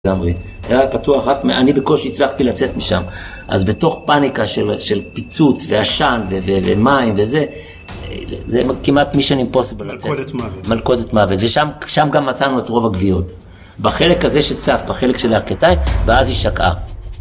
לגמרי. היה פתוח, אני בקושי הצלחתי לצאת משם. אז בתוך פאניקה של פיצוץ ועשן ומים וזה, זה כמעט mission impossible לצאת. מלכודת מוות. מלכודת מוות. ושם גם מצאנו את רוב הגוויות. בחלק הזה שצף, בחלק של הירכתיים, ואז היא שקעה.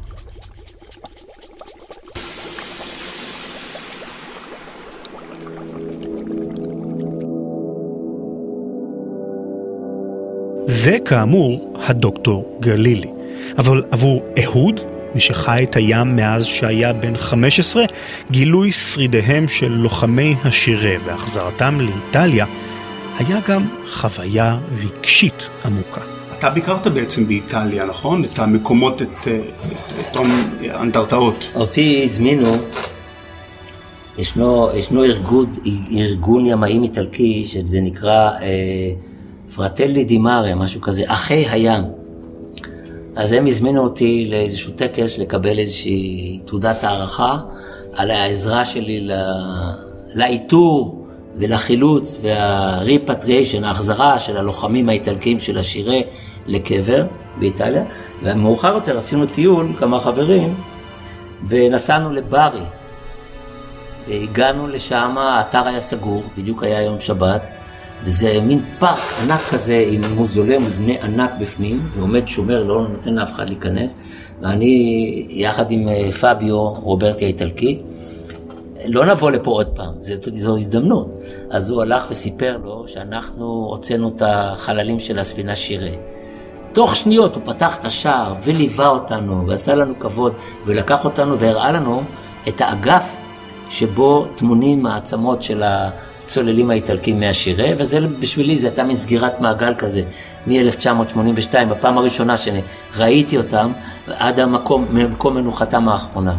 זה כאמור הדוקטור גלילי. אבל עבור אהוד, מי שחי את הים מאז שהיה בן 15, גילוי שרידיהם של לוחמי השירה והחזרתם לאיטליה, היה גם חוויה רגשית עמוקה. אתה ביקרת בעצם באיטליה, נכון? את המקומות, את האנדרטאות. אותי הזמינו, ישנו ארגון ימאים איטלקי, שזה נקרא פרטלי די מארה, משהו כזה, אחי הים. אז הם הזמינו אותי לאיזשהו טקס לקבל איזושהי תעודת הערכה על העזרה שלי לאיתור ולחילוץ והריפטריאשן, ההחזרה של הלוחמים האיטלקים של השירה לקבר באיטליה. ומאוחר יותר עשינו טיול, כמה חברים, ונסענו לברי. והגענו לשם, האתר היה סגור, בדיוק היה יום שבת, וזה מין פארק ענק כזה עם מוזיאון מבנה ענק בפנים, ועומד שומר, לא נותן לאף אחד להיכנס, ואני יחד עם פאביו, רוברטי האיטלקי, לא נבוא לפה עוד פעם, זו הזדמנות. אז הוא הלך וסיפר לו שאנחנו הוצאנו את החללים של הספינה שירה. תוך שניות הוא פתח את השער וליווה אותנו, ועשה לנו כבוד, ולקח אותנו והראה לנו את האגף שבו תמונים העצמות של הצוללים האיטלקים מהשירה, וזה בשבילי, זה הייתה מין סגירת מעגל כזה, מ-1982, בפעם הראשונה שראיתי אותם, עד מקום מנוחתם האחרונה.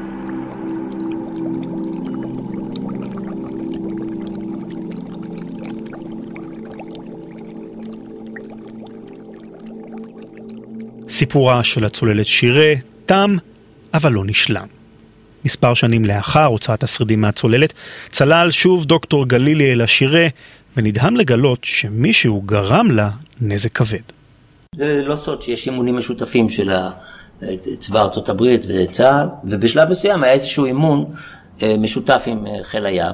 סיפורה של הצוללת שירה תם, אבל לא נשלם. מספר שנים לאחר הוצאת השרידים מהצוללת, צלל שוב דוקטור גלילי אל השירה, ונדהם לגלות שמישהו גרם לה נזק כבד. זה לא סוד שיש אימונים משותפים של צבא ארצות הברית וצה"ל, ובשלב מסוים היה איזשהו אימון משותף עם חיל הים.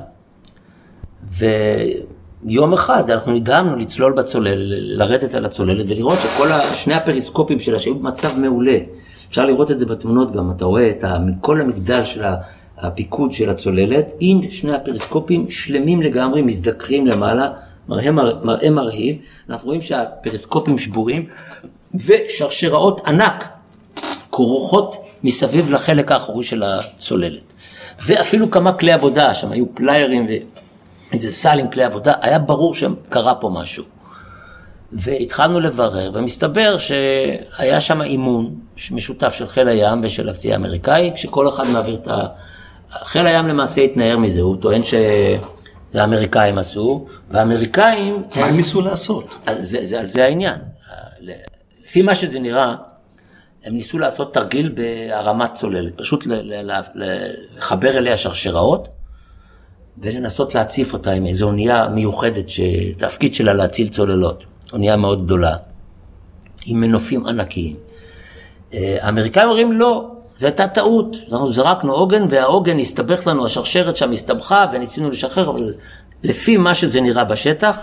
ויום אחד אנחנו נדהמנו לצלול בצוללת, לרדת על הצוללת, ולראות שכל שני הפריסקופים שלה שהיו במצב מעולה, אפשר לראות את זה בתמונות גם, אתה רואה את כל המגדל של הפיקוד של הצוללת, עם שני הפריסקופים שלמים לגמרי, מזדקרים למעלה, מראה מרהיב, אנחנו רואים שהפריסקופים שבורים, ושרשראות ענק, כרוכות מסביב לחלק האחורי של הצוללת. ואפילו כמה כלי עבודה, שם היו פליירים ואיזה סל עם כלי עבודה, היה ברור שקרה פה משהו. והתחלנו לברר, ומסתבר שהיה שם אימון משותף של חיל הים ושל הקצי האמריקאי, כשכל אחד מעביר את חיל הים למעשה התנער מזה, הוא טוען שזה האמריקאים עשו, והאמריקאים... מה הם ניסו לעשות? זה העניין. לפי מה שזה נראה, הם ניסו לעשות תרגיל בהרמת צוללת, פשוט לחבר אליה שרשראות, ולנסות להציף אותה עם איזו אונייה מיוחדת, שתפקיד שלה להציל צוללות. אונייה מאוד גדולה, עם מנופים ענקיים. האמריקאים אומרים לא, זו הייתה טעות, אנחנו זרקנו עוגן, והעוגן הסתבך לנו, השרשרת שם הסתבכה, וניסינו לשחרר, אבל לפי מה שזה נראה בשטח,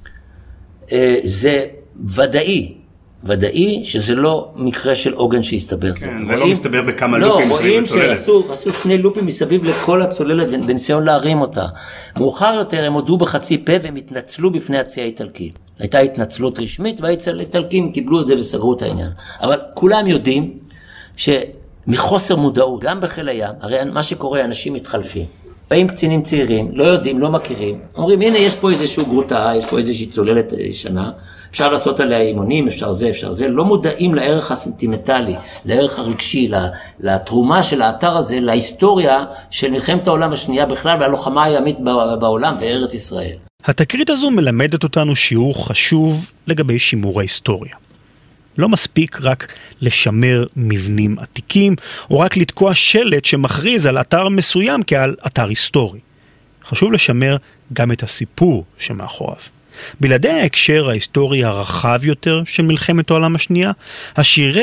זה ודאי שזה לא מקרה של עוגן שהסתבך. כן, זה לא מסתבר בכמה לופים מסביב הצוללת. לא, רואים שעשו שני לופים מסביב לכל הצוללת, בניסיון להרים אותה. מאוחר יותר הם הודו בחצי פה, והם התנצלו בפני הצי האיטלקי. הייתה התנצלות רשמית, והאיטלקים קיבלו את זה וסגרו את העניין. אבל כולם יודעים שמחוסר מודעות, גם בחיל הים, הרי מה שקורה, אנשים מתחלפים. באים קצינים צעירים, לא יודעים, לא מכירים, אומרים, הנה יש פה איזשהו גרוטה, יש פה איזושהי צוללת שנה, אפשר לעשות עליה אימונים, אפשר זה, לא מודעים לערך הסנטימנטלי, לערך הרגשי, לתרומה של האתר הזה, להיסטוריה של מלחמת העולם השנייה בכלל, והלוחמה הימית בעולם וארץ ישראל. התקרית הזו מלמדת אותנו שיעור חשוב לגבי שימור ההיסטוריה. לא מספיק רק לשמר מבנים עתיקים, או רק לתקוע שלט שמכריז על אתר מסוים כעל אתר היסטורי. חשוב לשמר גם את הסיפור שמאחוריו. בלעדי ההקשר ההיסטורי הרחב יותר של מלחמת העולם השנייה, השירי